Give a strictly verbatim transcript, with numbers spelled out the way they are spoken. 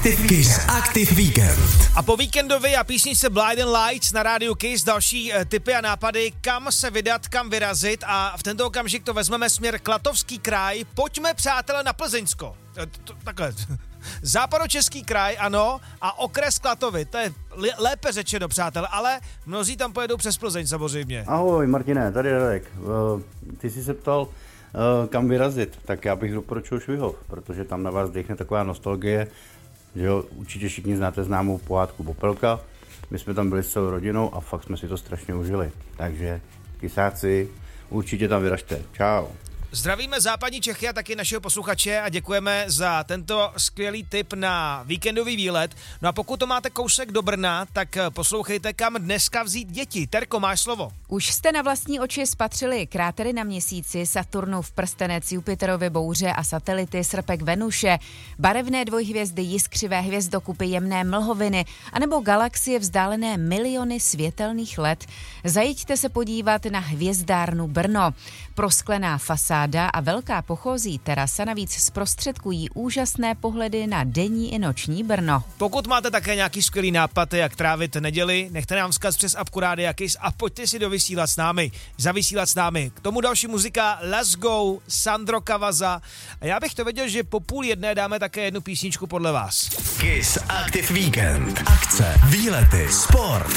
Aktiv Kiss Aktiv Víkend. A po víkendovi a písničce Blinding Lights na rádiu Kiss další e, tipy a nápady, kam se vydat, kam vyrazit, a v tento okamžik to vezmeme směr Klatovský kraj. Pojďme, přátelé, na Plzeňsko. E, to, takhle. Západočeský kraj, ano, a okres Klatovy, to je lépe řečeno, přátelé, ale mnozí tam pojedou přes Plzeň samozřejmě. Ahoj Martine, tady Radek. Ty jsi se ptal, kam vyrazit, tak já bych doporučil Švihov, protože tam na vás dechne taková nostalgie, že jo, určitě všichni znáte známou pohádku Popelka. My jsme tam byli s celou rodinou a fakt jsme si to strašně užili. Takže kysáci, určitě tam vyražte. Čau. Zdravíme západní Čechy a taky našeho posluchače a děkujeme za tento skvělý tip na víkendový výlet. No a pokud to máte kousek do Brna, tak poslouchejte, kam dneska vzít děti. Terko, máš slovo. Už jste na vlastní oči spatřili krátery na Měsíci, Saturnův prstenec, Jupiterovy bouře a satelity, srpek Venuše, barevné dvojhvězdy, jiskřivé hvězdokupy, jemné mlhoviny anebo galaxie vzdálené miliony světelných let. Zajďte se podívat na hvězdárnu Brno. Prosklená fasáda a velká pochozí terasa navíc zprostředkují úžasné pohledy na denní i noční Brno. Pokud máte také nějaký skvělý nápad, jak trávit neděli, nechte nám vzkaz přes apku Rádia Kiss a pojďte si dovysílat s námi, zavysílat s námi. K tomu další muzika Let's Go, Sandro Cavazza. A já bych to věděl, že po půl jedné dáme také jednu písničku podle vás. Kiss Aktiv Víkend. Akce, výlety, sport.